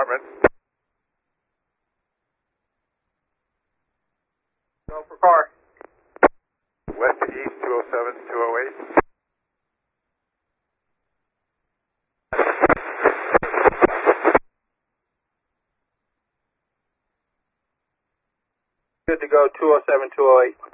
department. Go for car. West to east, 207, 208. Good to go, 207, 208.